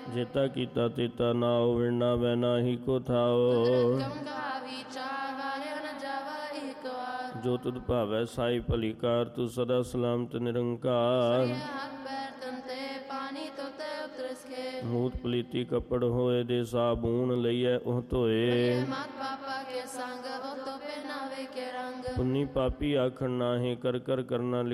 जेता कीता तेता नाओ विरना वै नाही को थाओ जो तुद भावै साई भली कार तू सदा सलामत निरंकार मूत पलीती कपड़ होए दे साबून लईए ओह धोए पुन्नी पापी आखण नाहे कर कर करना